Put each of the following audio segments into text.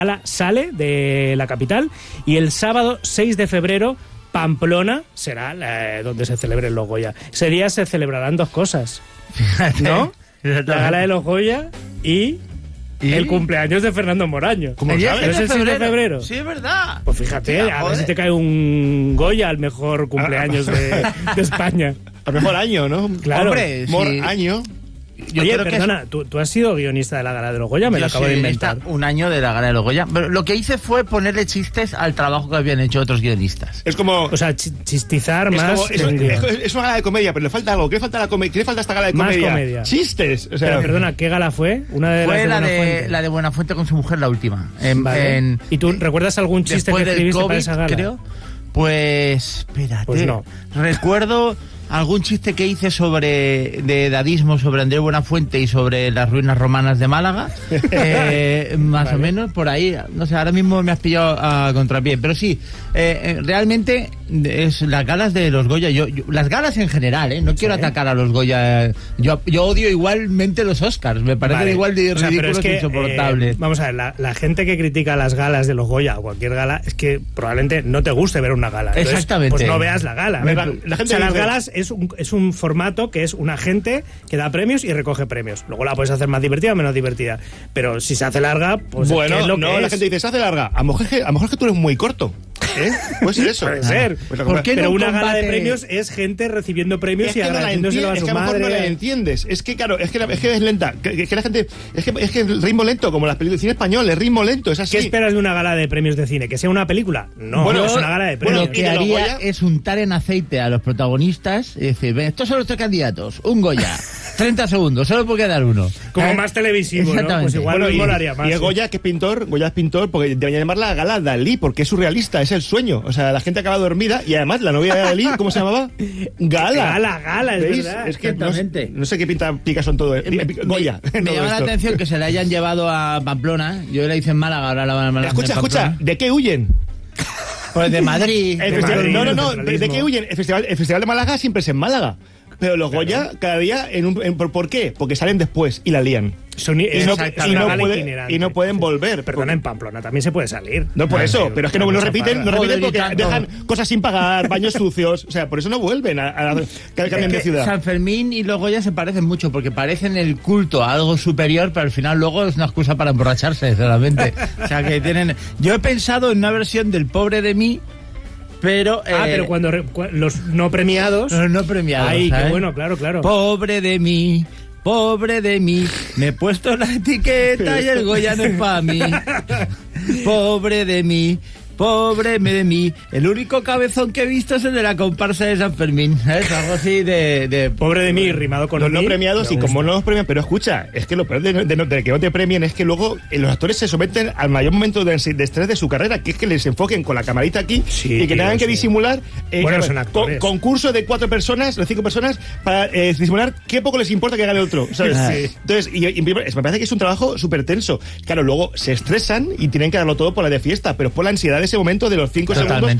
gala sale de la capital y el sábado 6 de febrero Pamplona será donde se celebren los Goya. Ese día se celebrarán dos cosas, ¿no? La gala de los Goya y el cumpleaños de Fernando Moraño. ¿Cómo sabes? ¿No es el 6 de febrero? Sí, es verdad. Pues fíjate, a ver si te cae un Goya al mejor cumpleaños de España. Al mejor año, ¿no? Claro. Hombre, año. Yo Oye, perdona, ¿tú has sido guionista de la gala de los Goya? Me lo acabo de inventar. Un año de la gala de los Goya. Pero lo que hice fue ponerle chistes al trabajo que habían hecho otros guionistas. Es como... O sea, chistizar más... Es una gala de comedia, pero le falta algo. ¿Qué le falta a la comedia? ¿Qué le falta a esta gala de comedia? Más comedia. Chistes. O sea, pero perdona, ¿qué gala fue? Una de fue las de la de Buenafuente con su mujer, la última. Vale. ¿Y tú recuerdas algún chiste que escribiste para esa gala? Creo. Pues, espérate. Pues no. Recuerdo algún chiste que hice de dadismo sobre Andrés Buenafuente y sobre las ruinas romanas de Málaga, más o menos, por ahí, no sé, ahora mismo me has pillado a contrapié, pero sí, realmente es las galas de los Goya, yo las galas en general, no quiero atacar a los Goya, yo odio igualmente los Oscars, me parecen igual de ridículos e insoportables. Vamos a ver, la gente que critica las galas de los Goya o cualquier gala, es que probablemente no te guste ver una gala. Entonces, exactamente. Pues no veas la gala. La gente las galas es un formato que es una gente que da premios y recoge premios. Luego la puedes hacer más divertida o menos divertida. Pero si se hace larga, pues bueno, es lo no, que es. La gente dice, se hace larga. A lo mejor es que tú eres muy corto. Puede ser eso. Puede ser. ¿Por qué pero no una combate... gala de premios es gente recibiendo premios y agradeciéndoselo a su madre. Es que a lo mejor no la entiendes. Es que, claro, es que es lenta. Que la gente... Es que el ritmo lento, como las películas de cine español, el ritmo lento, es así. ¿Qué esperas de una gala de premios de cine? ¿Que sea una película? No, bueno, es una gala de premios. Lo que haría es untar en aceite a los protagonistas y decir, estos son los 3 candidatos, un Goya, 30 segundos, solo puede quedar uno. Como más televisivo, ¿no? Pues igual bueno, lo haría más. Y el Goya, que es pintor, porque deberían llamarla gala Dalí, porque es surrealista, es el sueño. O sea, la gente acaba dormida y además la novia de Dalí, ¿cómo se llamaba? Gala, es verdad. Es que no sé qué pinta Picasso en todo. Goya. Me llama la atención que se la hayan llevado a Pamplona. Yo la hice en Málaga, ahora la van a Málaga. Escucha, ¿de qué huyen? Pues de Madrid. No, ¿de qué huyen? El Festival de Málaga siempre es en Málaga. Pero los Goya, cada día, ¿por qué? Porque salen después y la lían. Y no pueden volver. Perdona, en Pamplona también se puede salir. No, por eso. Pero es que no repiten porque dejan cosas sin pagar, baños sucios. O sea, por eso no vuelven a cambian de ciudad. San Fermín y los Goya se parecen mucho porque parecen el culto a algo superior, pero al final luego es una excusa para emborracharse, solamente. O sea, que tienen... Yo he pensado en una versión del Pobre de mí, pero cuando los no premiados. Los no premiados. Ay, ¿sabes? qué bueno, claro. Pobre de mí, me he puesto la etiqueta y el Goya no es para mí. Pobre de mí. El único cabezón que he visto es el de la comparsa de San Fermín. ¿Sabes? Algo así de... Pobre de mí, rimado con los no premiados, y como no los premian, pero escucha, es que lo peor de que no te premien es que luego los actores se someten al mayor momento de estrés de su carrera, que es que les enfoquen con la camarita aquí y que tengan que disimular son actores. Concurso de 4 personas, de 5 personas, para disimular qué poco les importa que gane otro, ¿sabes? Sí. Entonces, me parece que es un trabajo súper tenso. Claro, luego se estresan y tienen que darlo todo por la de fiesta, pero por la ansiedad de ese momento de los 5 segundos.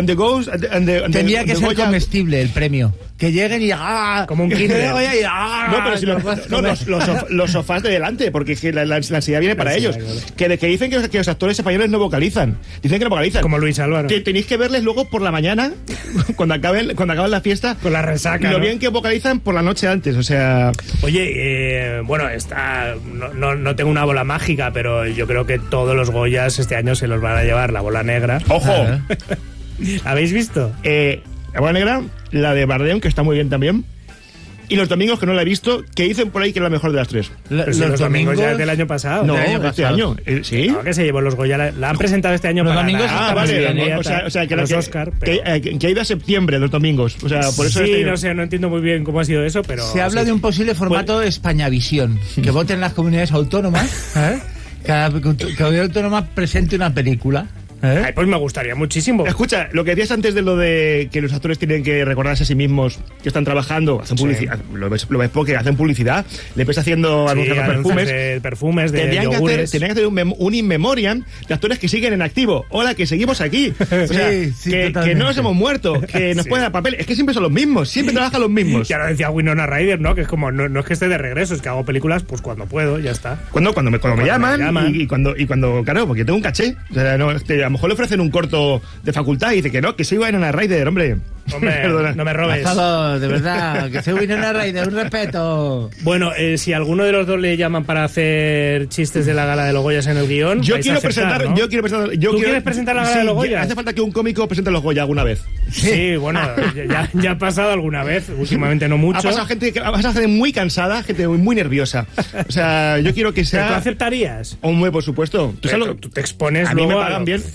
Tendría que ser comestible el premio. Que lleguen y como un kinder. No, pero si los sofás de delante, porque la ansiedad viene para ellos. Claro. Que dicen que los actores españoles no vocalizan. Dicen que no vocalizan. Como Luis Álvaro. Que tenéis que verles luego por la mañana, cuando acaben la fiesta. Con la resaca. Lo bien que vocalizan por la noche antes, o sea... Oye, no tengo una bola mágica, pero yo creo que todos los Goyas este año se los van a llevar la bola negra. ¡Ojo! ¿Habéis visto? La bola negra, la de Bardem, que está muy bien también. Y los domingos, que no la he visto, que dicen por ahí que es la mejor de las 3. Los domingos ya es del año pasado. No, este año. ¿Sí? No, que se llevó los Goya. La han presentado este año los para domingos. Vale. O sea, que los Oscar. Que ha ido a septiembre, los domingos. O sea, por eso... Sí, no sé, no entiendo muy bien cómo ha sido eso, pero... Se habla de un posible formato Españavisión. Que voten las comunidades autónomas. Cada comunidad autónoma presente una película. Ay, pues me gustaría muchísimo. Escucha, lo que decías antes de lo de que los actores tienen que recordarse a sí mismos que están trabajando, hacen publicidad, lo ves porque hacen publicidad, le ves haciendo anuncios de perfumes, de yogures. Tendrían que hacer un in memoriam de actores que siguen en activo. Hola, que seguimos aquí. O sea, que no nos hemos muerto, que nos pueden dar papel. Es que siempre son los mismos, siempre trabajan los mismos. Y ahora decía Winona Ryder, ¿no? Que es como, no es que esté de regreso, es que hago películas pues cuando puedo, ya está. Cuando me llaman. Y cuando, claro, porque tengo un caché. O sea, no, a lo mejor le ofrecen un corto de facultad y dice que no, que soy Winona Ryder, hombre. Hombre, no me robes. De verdad, que soy Winona Ryder, un respeto. Bueno, si alguno de los dos le llaman para hacer chistes de la gala de los Goyas en el guión, yo quiero presentar. ¿Tú quieres presentar la gala de los Goyas? Hace falta que un cómico presente los Goya alguna vez. Sí, bueno, ya ha pasado alguna vez, últimamente no mucho. Ha pasado gente muy cansada, gente muy nerviosa. O sea, yo quiero que sea. ¿Pero tú aceptarías? Hombre, por supuesto. Tú te expones a luego. mí me pagan bien.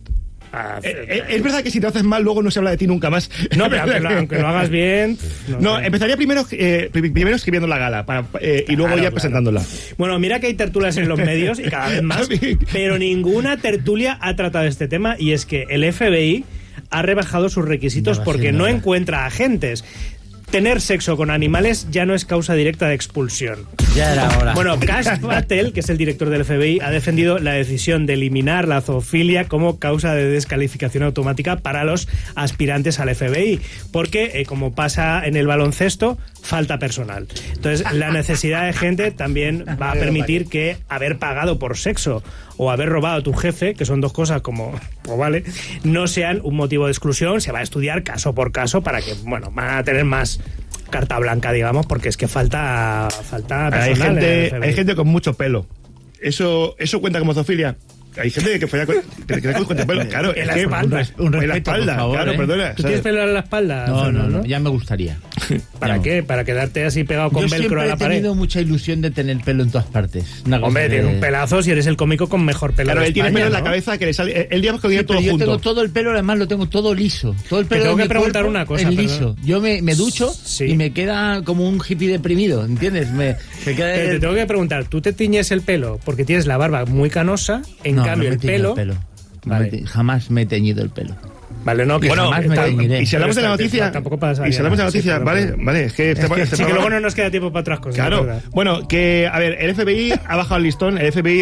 Es verdad que si te haces mal luego no se habla de ti nunca más. No, pero aunque lo hagas bien. No, empezaría primero escribiendo la gala y luego ya presentándola. Bueno, mira que hay tertulias en los medios y cada vez más, pero ninguna tertulia ha tratado este tema, y es que el FBI ha rebajado sus requisitos porque no encuentra agentes. Tener sexo con animales ya no es causa directa de expulsión. Ya era hora. Bueno, Kash Patel, que es el director del FBI, ha defendido la decisión de eliminar la zoofilia como causa de descalificación automática para los aspirantes al FBI, porque, como pasa en el baloncesto, falta personal. Entonces, la necesidad de gente también va a permitir que haber pagado por sexo o haber robado a tu jefe, que son dos cosas como, pues vale, no sean un motivo de exclusión. Se va a estudiar caso por caso para que, bueno, van a tener más carta blanca, digamos, porque es que falta personal. Hay gente con mucho pelo. ¿Eso cuenta como zoofilia? Hay gente que folla con pelo, claro. En la espalda. Un respeto, por favor, claro, perdona. ¿Tú tienes pelo en la espalda? No, ya me gustaría. ¿Para qué? ¿Para quedarte así pegado con velcro a la pared? Yo siempre he tenido mucha ilusión de tener pelo en todas partes. Hombre, tiene un pelazo si eres el cómico con mejor pelo. Claro, de él tiene España, pelo en la cabeza que le sale. Él digamos que lo tiene todo yo junto. tengo todo el pelo, además lo tengo todo liso. Todo el pelo. Te tengo de que mi preguntar cuerpo una cosa. es liso. Yo me ducho y me queda como un hippie deprimido, ¿entiendes? Me queda. Pero te tengo que preguntar, ¿tú te tiñes el pelo porque tienes la barba muy canosa? En cambio, el pelo. Vale. Jamás me he teñido el pelo. Vale, no, que bueno, y si hablamos de la noticia, vale, es que sí, que luego no nos queda tiempo para otras cosas. Claro. Bueno, que a ver, el FBI ha bajado el listón,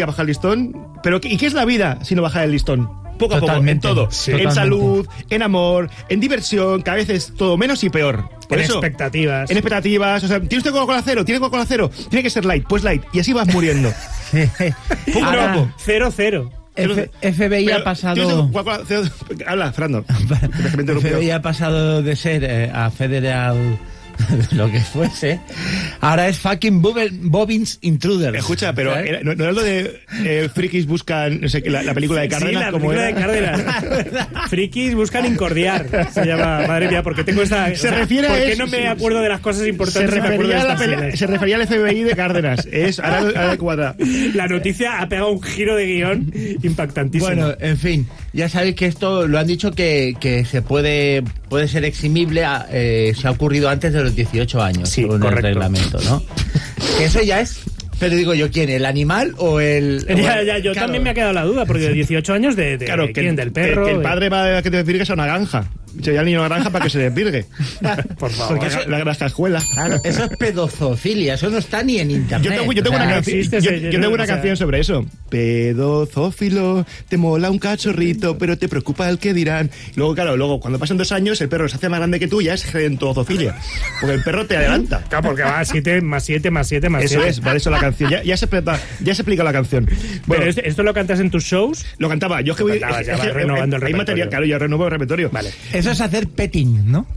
pero ¿y qué es la vida si no baja el listón? Poco a poco, en todo, en salud, en amor, en diversión, que a veces todo menos y peor. Por eso, expectativas, o sea, ¿tienes Coca-Cola cero? ¿Tienes Coca-Cola cero? Tiene que ser light, pues light, y así vas muriendo. Poco a poco. 0-0. FBI ha pasado. Habla, Fernando. FBI ha pasado de ser a Federal lo que fuese, ahora es fucking Bobbins Intruders. Escucha, pero no era lo de frikis buscan, no sé, la película de Cárdenas. Sí, la película de Cárdenas. Frikis buscan incordiar, se llama. Madre mía, porque tengo esta. ¿Por qué no me acuerdo de las cosas importantes? Se refería al FBI de Cárdenas. Es ahora cuadra. La noticia ha pegado un giro de guión impactantísimo. Bueno, en fin, ya sabéis que esto lo han dicho que se puede ser eximible. Se ha ocurrido antes de los 18 años, sí, según correcto. El reglamento, ¿no? Que eso ya es. Pero digo yo, ¿quién? ¿El animal o el...? Yo también me ha quedado la duda, porque de 18 años claro, ¿quién? Del perro. Que el padre va a que te desvirgues a una granja. Se lleva al niño a una granja para que se desvirgue. Por favor. Porque la granja-escuela. Claro, eso es pedozoofilia, eso no está ni en internet. Yo tengo una canción sobre eso. Pedozófilo, te mola un cachorrito, pero te preocupa el que dirán. Luego, claro, cuando pasan 2 años, el perro se hace más grande que tú, ya es gentozoofilia. Porque el perro te adelanta. Claro, porque va 7 más 7 más 7 más 7. Eso es, para eso la canción. Ya se explica la canción. Bueno, ¿pero esto lo cantas en tus shows? Lo cantaba. Yo es que voy renovando el repertorio. Hay material, claro, yo renuevo el repertorio. Vale. Eso es hacer petting, ¿no?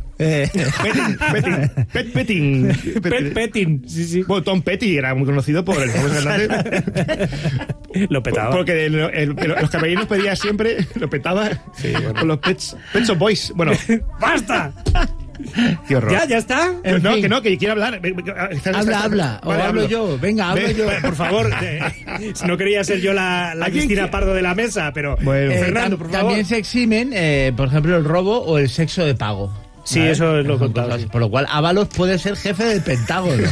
Petting, sí. Bueno, Tom Petty era muy conocido por el famoso cantante. Lo petaba. Porque los caballeros pedía siempre, lo petaba con los Pets Shop Boys. Bueno, ¡basta! Qué horror. ¿Ya está? Que quiero hablar. Habla. O vale, hablo yo. Venga, hablo yo. Por favor. No quería ser yo la Cristina Pardo de la mesa, pero... Bueno. Fernando, por favor. También se eximen, por ejemplo, el robo o el sexo de pago. Sí, ¿vale? eso es lo Son contado. cosas. Sí. Por lo cual, Ábalos puede ser jefe del Pentágono.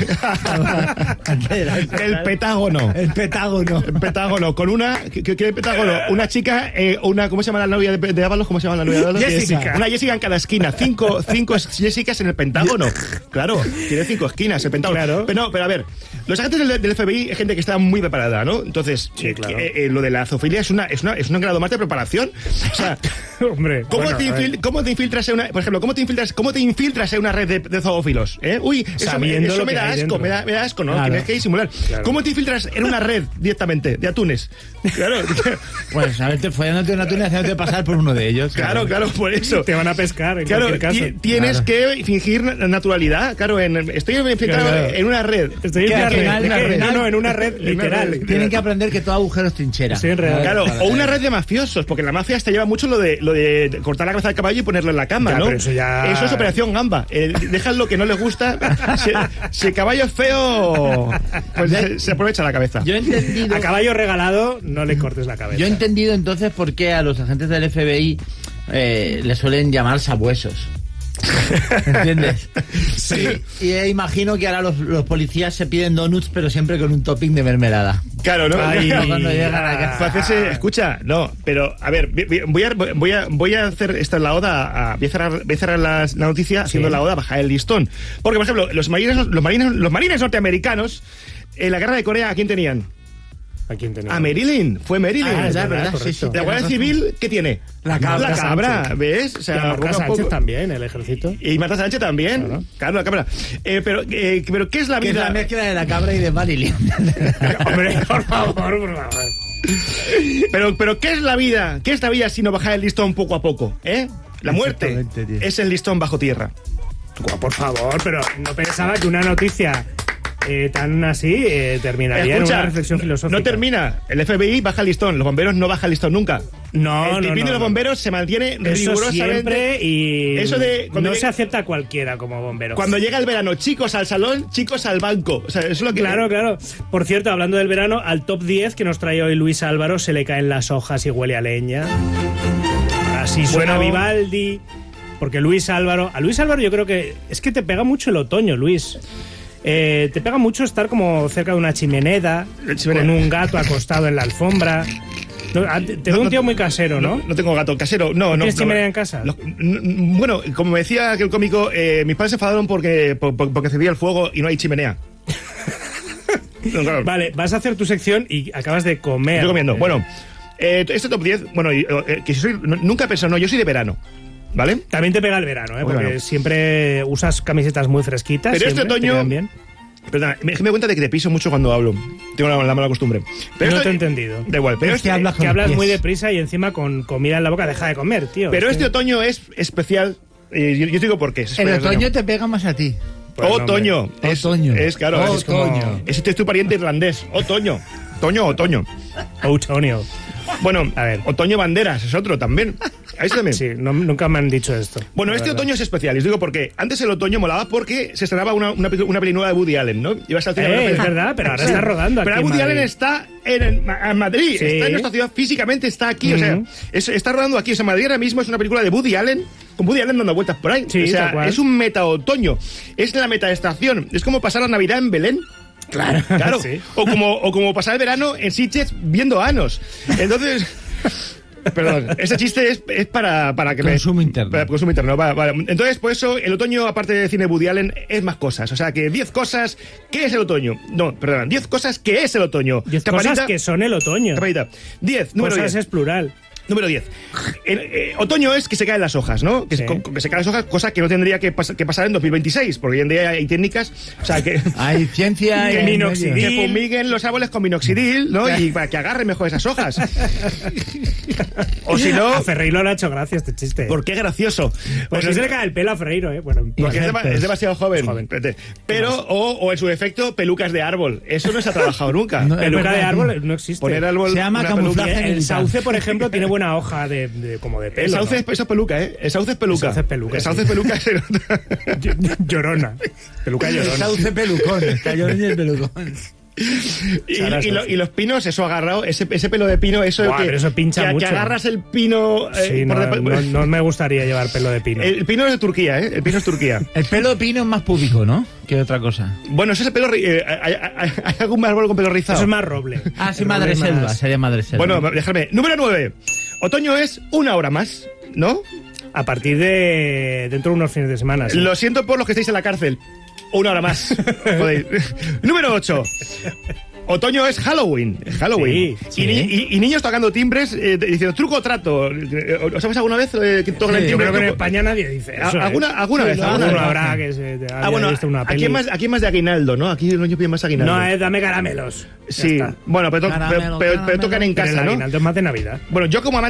El petágono. El Pentágono. El petágono, con una... ¿Qué petágono? Una chica, ¿cómo se llama la novia de Ábalos? ¿Cómo se llama la novia de Ábalos? Jessica. Una Jessica en cada esquina. Cinco Jessicas en el Pentágono. Claro, tiene 5 esquinas el Pentágono. Claro. Pero a ver, los agentes del FBI es gente que está muy preparada, ¿no? Entonces, Sí, claro. lo de la zoofilia es un grado más de preparación. O sea, Hombre, ¿cómo bueno, te infiltras en una, por ejemplo, cómo te infiltras en una red de zoófilos? Uy, Sabiendo eso lo me que da hay asco, dentro. me da asco, ¿no? Claro. Tienes que disimular. Claro. ¿Cómo te infiltras en una red directamente de atunes? Claro, Pues a verte follándote una tuna y haciéndote pasar por uno de ellos. claro, por eso. te van a pescar en Claro, cualquier caso. tienes que fingir naturalidad. Claro, estoy infiltrado Claro. en una red. Estoy en Que una al red. final- ¿De qué? al final- No, en una red literal. Tienen que aprender que todo agujero es trinchera. Sí, en real. Claro, o una red de mafiosos, porque la mafia hasta lleva mucho lo de cortar la cabeza del caballo y ponerlo en la cama, Ya, ¿no? pero eso ya- Eso es operación gamba. Dejan lo que no les gusta. Si el caballo es feo, pues se aprovecha la cabeza. Yo he entendido. A caballo regalado no le cortes la cabeza. Yo he entendido entonces por qué a los agentes del FBI le suelen llamar sabuesos. ¿Entiendes? Sí. Y imagino que ahora los policías se piden donuts, pero siempre con un topping de mermelada. Claro, ¿no? Ay, Cuando llegan a casa. Para hacerse, escucha, no, pero a ver, voy a hacer esta la oda, voy a cerrar la noticia haciendo la oda, bajar el listón. Porque, por ejemplo, los marines norteamericanos en la guerra de Corea, ¿a quién tenían? ¿A quién tenía? A Marilyn, fue Marilyn. Ah, es ya, verdad, ¿verdad? Sí, sí. La Guardia Civil, ¿qué tiene? La cabra Sánchez. ¿ves? O Y a sea, Marta poco a Sánchez poco. también, el ejército. Y Marta Sánchez también. Claro. Claro, la cabra. Pero ¿qué es la Que es vida? la mezcla de la cabra y de Marilyn. Hombre, por favor. Pero ¿qué es la vida? ¿Qué es la vida si no bajar el listón poco a poco? La muerte Exactamente, tío. es el listón bajo tierra. Por favor, pero no pensaba que una noticia tan así terminaría en una reflexión filosófica. no termina. El FBI baja el listón, los bomberos no bajan el listón nunca. No, el pipín de los bomberos se mantiene Eso rigurosamente. siempre y Eso de cuando no llega- se acepta a cualquiera como bombero. Cuando llega el verano, chicos al salón, chicos al banco. O sea, eso es lo que. Claro. Por cierto, hablando del verano, al top 10 que nos trae hoy Luis Álvaro se le caen las hojas y huele a leña. Así suena Bueno. Vivaldi. Porque a Luis Álvaro yo creo que es que te pega mucho el otoño, Luis. Te pega mucho estar como cerca de una chimenea, con un gato acostado en la alfombra. No, te veo un tío muy casero, ¿no? No tengo gato casero. No. ¿Tienes chimenea en casa? Bueno, como me decía aquel cómico, mis padres se enfadaron porque encendía el fuego y no hay chimenea. No, claro. Vale, vas a hacer tu sección y acabas de comer. Estoy comiendo. Bueno, este top 10, bueno, que si soy, nunca he pensado, no, yo soy de verano, ¿vale? También te pega el verano, ¿eh? Porque Bueno. siempre usas camisetas muy fresquitas. Pero este siempre, te otoño- quedan bien. Perdona, me doy cuenta de que te piso mucho cuando hablo. Tengo la mala costumbre. Pero No este- te he entendido. Da igual, pero Es que hablas con Que los hablas pies. muy deprisa y encima con comida en la boca. Deja de comer, tío. pero Es este que- otoño es especial. Yo te digo por qué. Es El especial otoño te pega más a ti. Pues no, otoño. hombre. Es, Otoño. Es claro. Es como- Otoño. Ese es tu pariente irlandés. Otoño. Otoño. Otoño. Bueno, A ver. Otoño Banderas es otro también. ¿A eso también? Sí, nunca me han dicho esto. Bueno, la este verdad. otoño es especial. Y os digo porque antes el otoño molaba porque se estrenaba una peli nueva de Woody Allen, ¿no? Ibas al cine a ver una Es peli. verdad, pero ahora Sí. está rodando Pero aquí en Woody Allen Madrid. está en Madrid, Sí. está en nuestra ciudad, físicamente está aquí. O sea, Ujú. está rodando aquí. O sea, Madrid ahora mismo es una película de Woody Allen, con Woody Allen dando vueltas por ahí. Sí, o sea, tal cual. es un meta-otoño. Es la meta-estación. Es como pasar la Navidad en Belén. Claro. Claro. Sí. O como pasar el verano en Sitges viendo anos. Entonces. Perdón, ese chiste es para que Consumo interno. Para consumo interno, vale. Entonces, por eso, el otoño, aparte de cine Woody Allen, es más cosas. O sea, que 10 cosas. ¿Qué es el otoño? No, perdón, 10 cosas que es el otoño. 10 Campanita, cosas que son el otoño. campanita. 10, número Cosas 10. es plural. Número 10. Otoño es que se caen las hojas, ¿no? Que, Sí. que se caen las hojas, cosa que no tendría que pasar en 2026, porque hoy en día hay técnicas, o sea, que... Hay ciencia Que y minoxidil. que fumiguen los árboles con minoxidil, ¿no? Y para que agarren mejor esas hojas. O si no, A Ferreiro le ha hecho gracia este chiste. ¿por qué gracioso? Pues O no si- se le cae el pelo a Ferreiro, ¿eh? Bueno, porque es, Ejemplos. es demasiado joven. Joven. Espérate. Pero, o en su defecto, pelucas de árbol. Eso no se ha trabajado nunca. No, peluca de verdad. árbol no existe. Poner árbol. Se llama una camuflaje peluca. El militar. sauce, por ejemplo, tiene buena hoja como de pelo. El sauce ¿no? eso es peluca, ¿eh? El sauce es peluca. El sauce es peluca, El sauce sí. es peluca. Llorona. Peluca El llorona. sauce pelucón. Está llorando el pelucón. Y los pinos, eso agarrado, ese pelo de pino, eso Buah, pero eso pincha que mucho. agarras el pino. Sí, no me gustaría llevar pelo de pino. El pino es de Turquía, ¿eh? El pino es Turquía. El pelo de pino es más púbico, ¿no? Que otra cosa. Bueno, ese es el pelo. ¿Hay algún árbol con pelo rizado? Eso es más roble. Ah, sí, El madre roble selva. más- Sería madre selva. Bueno, déjame. Número 9. Otoño es una hora más, ¿no? A partir de dentro de unos fines de semana. Sí. Lo siento por los que estáis en la cárcel. Una hora más. Joder. Número 8. Otoño es Halloween. Halloween. Sí, Y niños tocando timbres diciendo truco o trato. ¿Os sabéis alguna vez que tocan el Yo timbre? creo que en España nadie dice eso. ¿Alguna vez? Alguno ¿Alguna vez? habrá que se Bueno, visto una peli. aquí es más de aguinaldo, ¿no? Aquí los niños piden más aguinaldo. No, dame caramelos. Ya Sí, está. bueno, pero tocan en Pero el casa, ¿no? aguinaldo es más de Navidad. Bueno, yo como amante